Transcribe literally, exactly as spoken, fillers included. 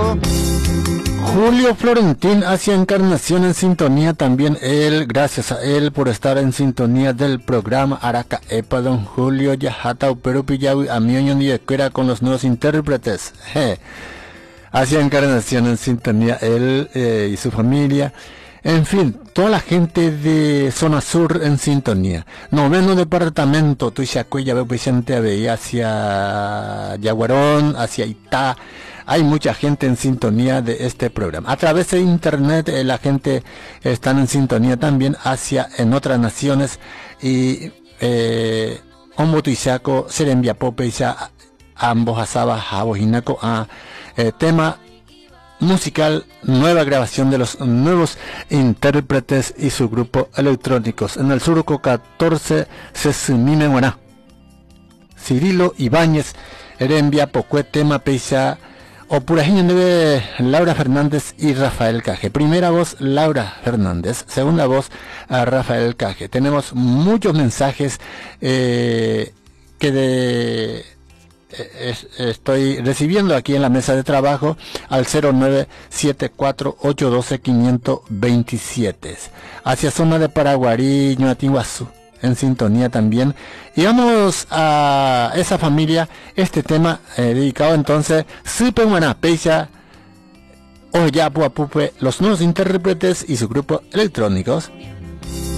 Julio Florentín hacia Encarnación en sintonía también él, gracias a él por estar en sintonía del programa Araca Epa, don Julio Yajata Upero Pillawi Amioño Niecuera con los nuevos intérpretes. Je. Hacia Encarnación en sintonía él eh, y su familia. En fin, toda la gente de zona sur en sintonía. Noveno departamento, Tuixacuya, Vicente Aveía, hacia Yaguarón, hacia Itá. Hay mucha gente en sintonía de este programa. A través de internet eh, la gente está en sintonía también hacia en otras naciones. Y eh, Ombo Tuixaco, Serembia Pope, ya ambos asaba, Jabojinaco, a eh, tema musical, nueva grabación de los nuevos intérpretes y su grupo electrónicos. En el surco catorce, Sesumime Guaná. Cirilo Ibáñez, Erembia Pocue, tema Peisa, o Purajiño de Laura Fernández y Rafael Caje. Primera voz, Laura Fernández. Segunda voz, a Rafael Caje. Tenemos muchos mensajes eh, que de... estoy recibiendo aquí en la mesa de trabajo al cero nueve siete cuatro ocho uno dos cinco dos siete hacia zona de Paraguarí, Ñuatinguazú en sintonía también. Y vamos a esa familia, este tema eh, dedicado entonces Supehuana Peisa Oyapu Apupe, los nuevos intérpretes y su grupo electrónicos.